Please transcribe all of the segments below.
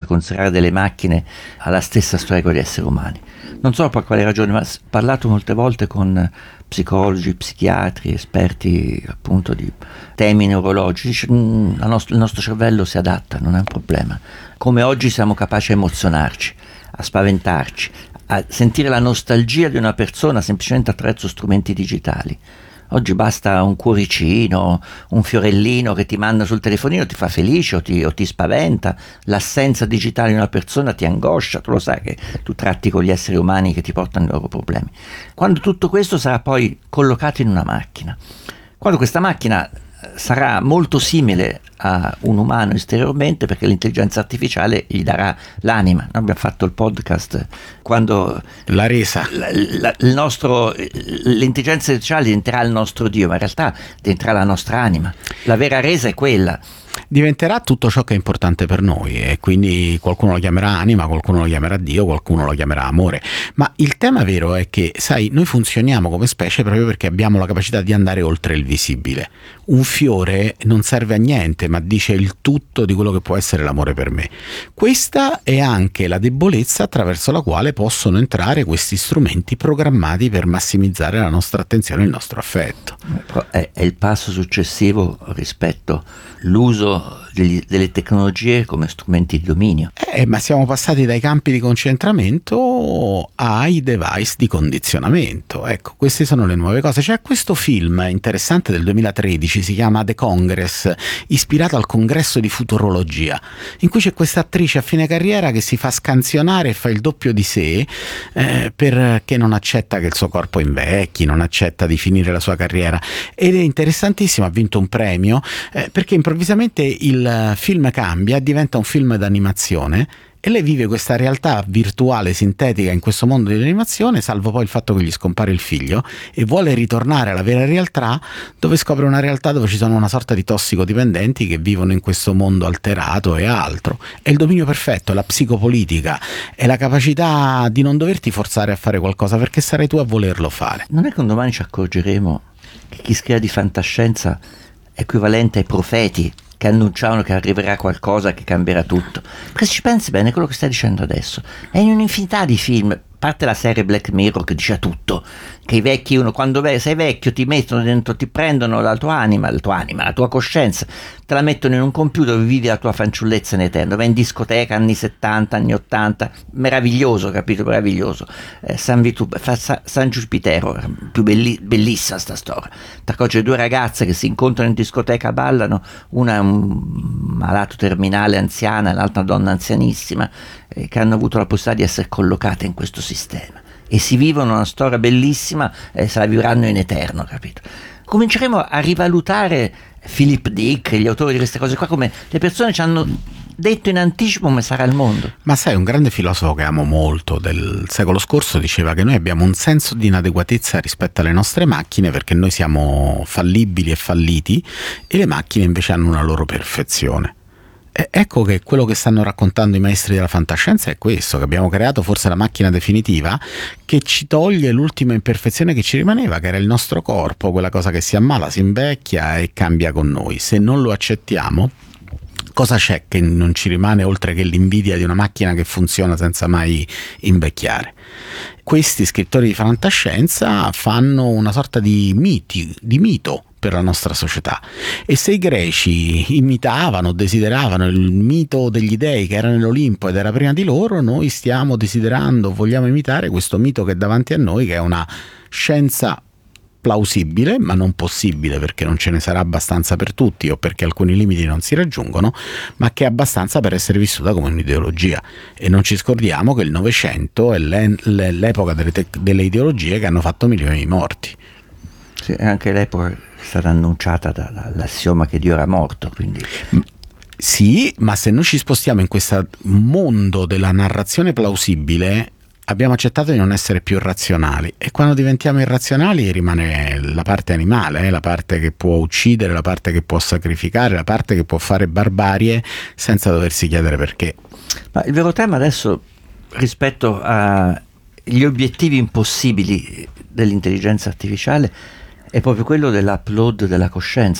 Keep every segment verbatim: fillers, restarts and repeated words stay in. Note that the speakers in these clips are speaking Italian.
considerare delle macchine ha la stessa storia con gli esseri umani. Non so per quale ragione, ma ho parlato molte volte con psicologi, psichiatri, esperti appunto di temi neurologici. La nost- il nostro cervello si adatta, non è un problema. Come oggi siamo capaci a emozionarci, a spaventarci, a sentire la nostalgia di una persona semplicemente attraverso strumenti digitali. Oggi basta un cuoricino, un fiorellino che ti manda sul telefonino, ti fa felice o ti, o ti spaventa. L'assenza digitale di una persona ti angoscia, tu lo sai che tu tratti con gli esseri umani che ti portano i loro problemi. Quando tutto questo sarà poi collocato in una macchina, quando questa macchina sarà molto simile a un umano esteriormente, perché l'intelligenza artificiale gli darà l'anima. Noi abbiamo fatto il podcast quando la resa la, la, il nostro l'intelligenza artificiale diventerà il nostro Dio, ma in realtà diventerà la nostra anima. La vera resa è quella. Diventerà tutto ciò che è importante per noi, e quindi qualcuno lo chiamerà anima, qualcuno lo chiamerà Dio, qualcuno lo chiamerà amore. Ma il tema vero è che, sai, noi funzioniamo come specie proprio perché abbiamo la capacità di andare oltre il visibile. Un fiore non serve a niente, ma dice il tutto di quello che può essere l'amore per me. Questa è anche la debolezza attraverso la quale possono entrare questi strumenti programmati per massimizzare la nostra attenzione e il nostro affetto. È, è il passo successivo rispetto all'uso degli, delle tecnologie come strumenti di dominio. Eh, ma siamo passati dai campi di concentramento ai device di condizionamento. Ecco, queste sono le nuove cose. C'è questo film interessante del duemilatredici, si chiama The Congress, ispirato al congresso di futurologia, in cui c'è questa attrice a fine carriera che si fa scansionare e fa il doppio di sé eh, perché non accetta che il suo corpo invecchi, non accetta di finire la sua carriera, ed è interessantissimo. Ha vinto un premio eh, perché improvvisamente il film cambia, diventa un film d'animazione e lei vive questa realtà virtuale sintetica in questo mondo dell'animazione, salvo poi il fatto che gli scompare il figlio, e vuole ritornare alla vera realtà, dove scopre una realtà dove ci sono una sorta di tossicodipendenti che vivono in questo mondo alterato e altro. È il dominio perfetto, è la psicopolitica, è la capacità di non doverti forzare a fare qualcosa perché sarai tu a volerlo fare. Non è che un domani ci accorgeremo che chi scrive di fantascienza è equivalente ai profeti che annunciavano che arriverà qualcosa che cambierà tutto? Perché se ci pensi bene, quello che stai dicendo adesso è in un'infinità di film, a parte la serie Black Mirror che dice tutto, che i vecchi, uno quando sei vecchio ti mettono dentro, ti prendono la tua anima, la tua anima, la tua coscienza, te la mettono in un computer dove vivi la tua fanciullezza in eterno, vai in discoteca anni settanta, anni ottanta, meraviglioso, capito, meraviglioso. eh, San, Vitu- Sa- San Giuspitero, più belli- bellissima sta storia, ti accorgi due ragazze che si incontrano in discoteca, ballano, una è un malato terminale anziana e l'altra donna anzianissima, eh, che hanno avuto la possibilità di essere collocate in questo sistema e si vivono una storia bellissima e se la vivranno in eterno, capito? Cominceremo a rivalutare Philip Dick e gli autori di queste cose qua come le persone ci hanno detto in anticipo come sarà il mondo. Ma sai, un grande filosofo che amo molto del secolo scorso diceva che noi abbiamo un senso di inadeguatezza rispetto alle nostre macchine perché noi siamo fallibili e falliti e le macchine invece hanno una loro perfezione. E ecco che quello che stanno raccontando i maestri della fantascienza è questo, che abbiamo creato forse la macchina definitiva che ci toglie l'ultima imperfezione che ci rimaneva, che era il nostro corpo, quella cosa che si ammala, si invecchia e cambia con noi. Se non lo accettiamo, cosa c'è che non ci rimane oltre che l'invidia di una macchina che funziona senza mai invecchiare? Questi scrittori di fantascienza fanno una sorta di miti, di mito per la nostra società, e se i greci imitavano, desideravano il mito degli dei che era nell'Olimpo ed era prima di loro, noi stiamo desiderando, vogliamo imitare questo mito che è davanti a noi, che è una scienza plausibile ma non possibile perché non ce ne sarà abbastanza per tutti o perché alcuni limiti non si raggiungono, ma che è abbastanza per essere vissuta come un'ideologia. E non ci scordiamo che il Novecento è l'epoca delle, te- delle ideologie che hanno fatto milioni di morti. Sì, anche l'epoca è stata annunciata dall'assioma che Dio era morto, quindi... Sì, ma se noi ci spostiamo in questo mondo della narrazione plausibile abbiamo accettato di non essere più razionali, e quando diventiamo irrazionali rimane la parte animale, eh? la parte che può uccidere, la parte che può sacrificare, la parte che può fare barbarie senza doversi chiedere perché. Ma il vero tema adesso rispetto agli obiettivi impossibili dell'intelligenza artificiale è proprio quello dell'upload della coscienza.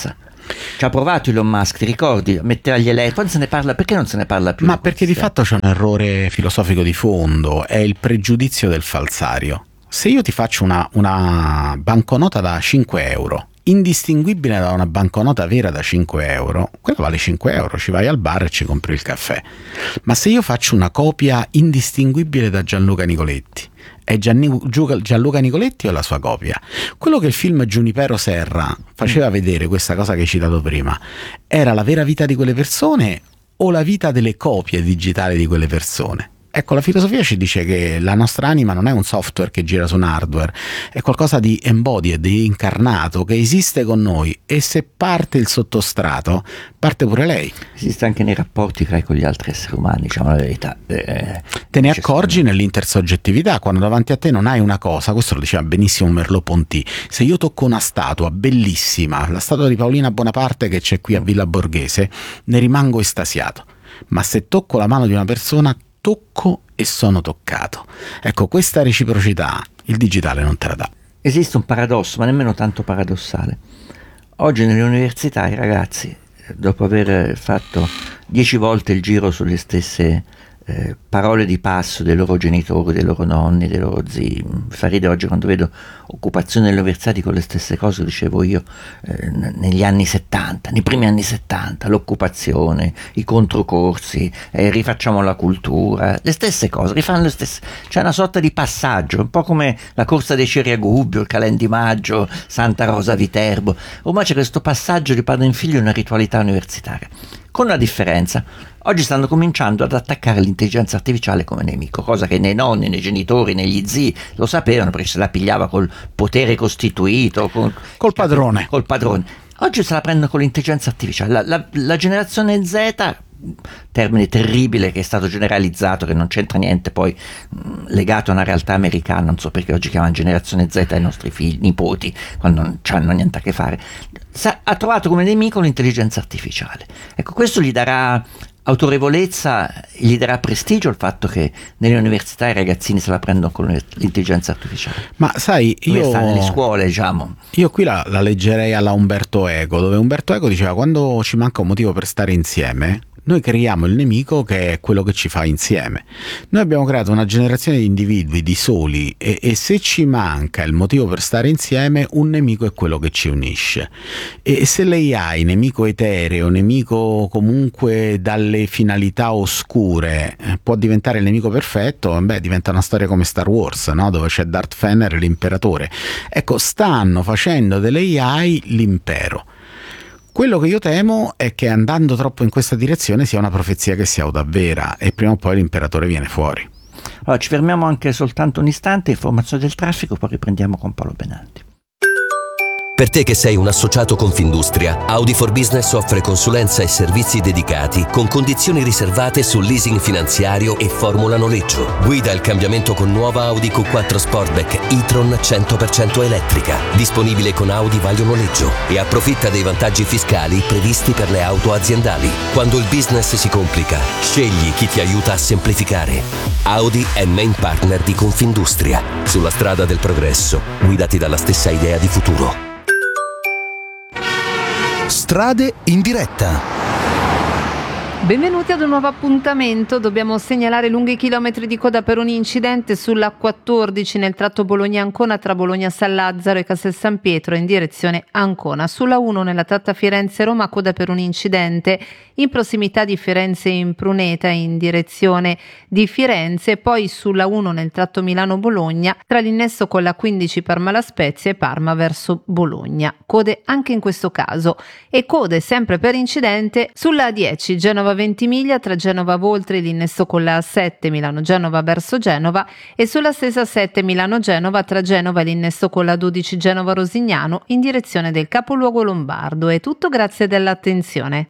Ci ha provato Elon Musk, ti ricordi? Metteva gli elettroni, poi se ne parla, perché non se ne parla più? Ma perché di fatto c'è un errore filosofico di fondo, è il pregiudizio del falsario. Se io ti faccio una, una banconota da cinque euro, indistinguibile da una banconota vera da cinque euro, quella vale cinque euro, ci vai al bar e ci compri il caffè. Ma se io faccio una copia indistinguibile da Gianluca Nicoletti, è Gianni, Gianluca Nicoletti o la sua copia? Quello che il film Giunipero Serra faceva vedere, questa cosa che hai citato prima, era la vera vita di quelle persone o la vita delle copie digitali di quelle persone? Ecco, la filosofia ci dice che la nostra anima non è un software che gira su un hardware, è qualcosa di embodied, di incarnato, che esiste con noi, e se parte il sottostrato, parte pure lei. Esiste anche nei rapporti che hai con gli altri esseri umani, diciamo la verità. Eh, Te ne accorgi nell'intersoggettività, quando davanti a te non hai una cosa, questo lo diceva benissimo Merleau-Ponty, se io tocco una statua bellissima, la statua di Paolina Bonaparte che c'è qui a Villa Borghese, ne rimango estasiato, ma se tocco la mano di una persona, tocco e sono toccato. Ecco, questa reciprocità il digitale non te la dà. Esiste un paradosso, ma nemmeno tanto paradossale. Oggi nelle università i ragazzi, dopo aver fatto dieci volte il giro sulle stesse eh, parole di passo dei loro genitori, dei loro nonni, dei loro zii, mi fa ridere oggi quando vedo occupazioni nelle università di quelle stesse cose, dicevo io, eh, negli anni settanta, nei primi anni settanta, l'occupazione, i controcorsi, eh, rifacciamo la cultura, le stesse cose, rifanno le stesse, c'è una sorta di passaggio, un po' come la corsa dei ceri a Gubbio, il Calen di Maggio, Santa Rosa Viterbo, ormai c'è questo passaggio di padre in figlio in una ritualità universitaria, con una differenza. Oggi stanno cominciando ad attaccare l'intelligenza artificiale come nemico, cosa che nei nonni, nei genitori, negli zii lo sapevano perché se la pigliava col potere costituito, con, col padrone. Col padrone. Oggi se la prendono con l'intelligenza artificiale. La, la, la generazione Z, termine terribile che è stato generalizzato, che non c'entra niente poi mh, legato a una realtà americana, non so perché oggi chiamano generazione Z ai nostri figli, nipoti, quando non c'hanno niente a che fare, Sa, ha trovato come nemico l'intelligenza artificiale. Ecco, questo gli darà autorevolezza, gli darà prestigio il fatto che nelle università i ragazzini se la prendono con l'intelligenza artificiale. Ma sai, io sta nelle scuole, diciamo. Io qui la, la leggerei alla Umberto Eco, dove Umberto Eco diceva: quando ci manca un motivo per stare insieme, noi creiamo il nemico che è quello che ci fa insieme. Noi abbiamo creato una generazione di individui, di soli, e, e se ci manca il motivo per stare insieme, un nemico è quello che ci unisce. E se lei ha nemico etereo, nemico comunque dalle finalità oscure, può diventare il nemico perfetto, beh, diventa una storia come Star Wars, no? Dove c'è Darth Vader, l'imperatore. Ecco, stanno facendo delle A I l'impero. Quello che io temo è che andando troppo in questa direzione sia una profezia che si autoavvera e prima o poi l'imperatore viene fuori. Allora, ci fermiamo anche soltanto un istante, informazione del traffico, poi riprendiamo con Paolo Benaldi. Per te che sei un associato Confindustria, Audi for Business offre consulenza e servizi dedicati con condizioni riservate sul leasing finanziario e formula noleggio. Guida il cambiamento con nuova Audi Q quattro Sportback e-tron cento per cento elettrica, disponibile con Audi Vaglio Noleggio, e approfitta dei vantaggi fiscali previsti per le auto aziendali. Quando il business si complica, scegli chi ti aiuta a semplificare. Audi è main partner di Confindustria. Sulla strada del progresso, guidati dalla stessa idea di futuro. Strade in diretta. Benvenuti ad un nuovo appuntamento. Dobbiamo segnalare lunghi chilometri di coda per un incidente sulla quattordici nel tratto Bologna-Ancona tra Bologna-San Lazzaro e Castel San Pietro in direzione Ancona. Sulla uno nella tratta Firenze-Roma coda per un incidente in prossimità di Firenze in Pruneta in direzione di Firenze, poi sulla uno nel tratto Milano-Bologna tra l'innesso con la quindici Parma La Spezia e Parma verso Bologna. Code anche in questo caso, e code sempre per incidente sulla dieci Genova Ventimiglia tra Genova Voltri, l'innesso con la sette Milano-Genova verso Genova, e sulla stessa sette Milano-Genova tra Genova e l'innesso con la dodici Genova-Rosignano in direzione del capoluogo lombardo. È tutto, grazie dell'attenzione.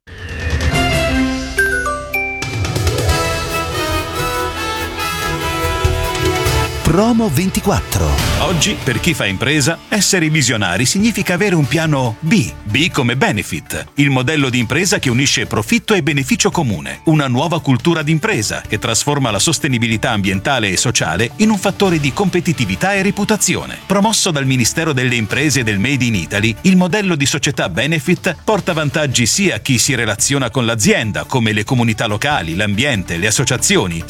Promo ventiquattro. Oggi, per chi fa impresa, essere visionari significa avere un piano B. B come Benefit, il modello di impresa che unisce profitto e beneficio comune. Una nuova cultura d'impresa che trasforma la sostenibilità ambientale e sociale in un fattore di competitività e reputazione. Promosso dal Ministero delle Imprese e del Made in Italy, il modello di società Benefit porta vantaggi sia a chi si relaziona con l'azienda, come le comunità locali, l'ambiente, le associazioni,